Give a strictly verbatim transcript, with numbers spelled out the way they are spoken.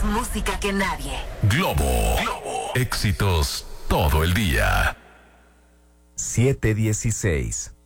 música que nadie. Globo. Globo. Éxitos todo el día. siete dieciséis.